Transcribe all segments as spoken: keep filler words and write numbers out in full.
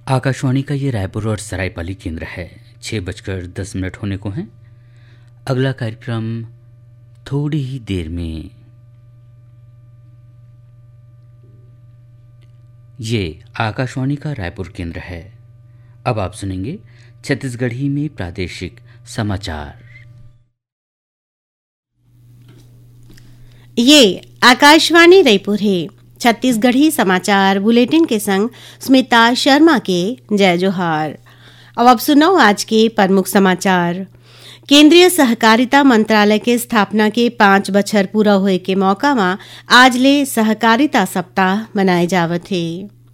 आकाशवाणी का ये रायपुर और सरायपाली केंद्र है। छः बजकर दस मिनट होने को हैं। अगला कार्यक्रम थोड़ी ही देर में। ये आकाशवाणी का रायपुर केंद्र है। अब आप सुनेंगे छत्तीसगढ़ी में प्रादेशिक समाचार। ये आकाशवाणी रायपुर है। छत्तीसगढ़ी समाचार बुलेटिन के संग स्मिता शर्मा के जय जोहार। अब आप सुनो आज के प्रमुख समाचार। केंद्रीय सहकारिता मंत्रालय के स्थापना के पांच बछर पूरा होए के मौका में आज ले सहकारिता सप्ताह मनाए जावत है।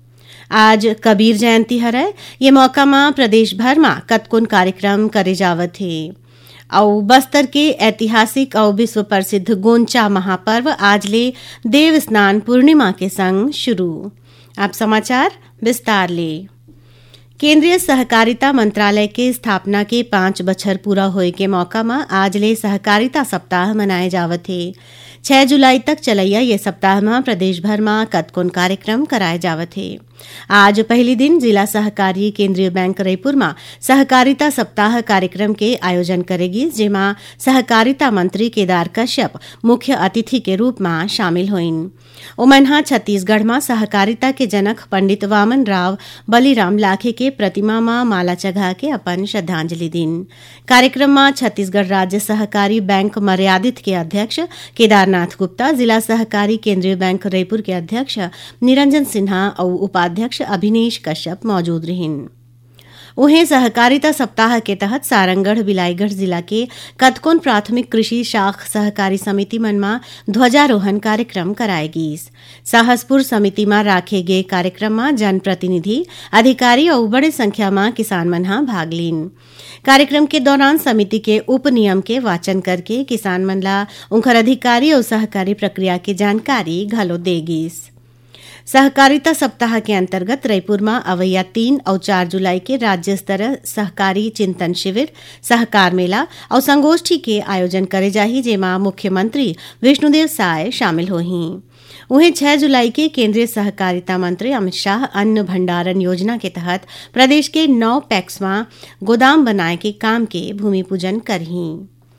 आज कबीर जयंती हरय। ये मौका में प्रदेश भर में कतकोन कार्यक्रम करे जावत है। और बस्तर के ऐतिहासिक और विश्व प्रसिद्ध गोंचा महापर्व आज ले देव स्नान पूर्णिमा के संग शुरू। आप समाचार विस्तार ले। केंद्रीय सहकारिता मंत्रालय के स्थापना के पांच बछर पूरा होए के मौका में आज ले सहकारिता सप्ताह मनाए जावत है। छह जुलाई तक चलैया ये सप्ताह में प्रदेश भर में कतकोन कार्यक्रम कराए जावत है। आज पहली दिन जिला सहकारी केंद्रीय बैंक रायपुर में सहकारिता सप्ताह कार्यक्रम के आयोजन करेगी, जेमा सहकारिता मंत्री केदार कश्यप मुख्य अतिथि के रूप में शामिल होइन। ओमनहा छत्तीसगढ़ में सहकारिता के जनक पंडित वामन राव बलिराम लाखे के प्रतिमा में माला चढ़ा के अपन श्रद्धांजलि दिन। कार्यक्रम में छत्तीसगढ़ राज्य सहकारी बैंक मर्यादित के अध्यक्ष केदारनाथ गुप्ता, जिला सहकारी केंद्रीय बैंक रायपुर के अध्यक्ष निरंजन सिन्हा और उपाध्यक्ष अभिनेश कश्यप मौजूद रहिन। उन्हें सहकारिता सप्ताह के तहत सारंगढ़ बिलाईगढ़ जिला के कतकोन प्राथमिक कृषि शाख सहकारी समिति मन में ध्वजारोहण कार्यक्रम कराएगी। साहसपुर समिति में राखे गए कार्यक्रम में जनप्रतिनिधि, अधिकारी और बड़े संख्या में किसान मन भाग लीन। कार्यक्रम के दौरान समिति के उप नियम के वाचन करके किसान मन ला उनकर अधिकारी और सहकारी प्रक्रिया की जानकारी घलो देगी। सहकारिता सप्ताह के अंतर्गत रायपुर में अवैया तीन और चार जुलाई के राज्य स्तर सहकारी चिंतन शिविर, सहकार मेला और संगोष्ठी के आयोजन करे जाही, जेमा मुख्यमंत्री विष्णुदेव साय शामिल होही। वहीं छह जुलाई के केंद्रीय सहकारिता मंत्री अमित शाह अन्न भंडारण योजना के तहत प्रदेश के नौ पैक्स में गोदाम बनाए के काम के भूमि पूजन करही।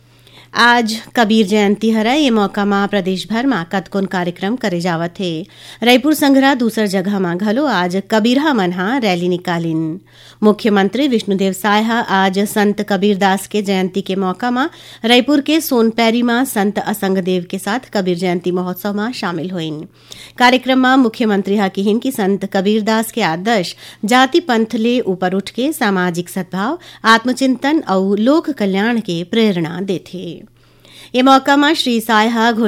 आज कबीर जयंती हरय। ये मौका में प्रदेश भर में कतकोन कार्यक्रम करे जावत है। रायपुर संघरा दूसर जगह में घलो आज कबीरहा मनहा रैली निकालिन। मुख्यमंत्री विष्णुदेव साय आज संत कबीरदास के जयंती के मौका में रायपुर के सोनपैरी में संत असंगदेव के साथ कबीर जयंती महोत्सव में शामिल होइन। कार्यक्रम में मुख्यमंत्री हा कहिन कि संत कबीरदास के आदर्श जाति पंथ ले ऊपर उठ के सामाजिक सद्भाव, आत्मचिंतन और लोक कल्याण के प्रेरणा देथे। ये मौका में श्री साय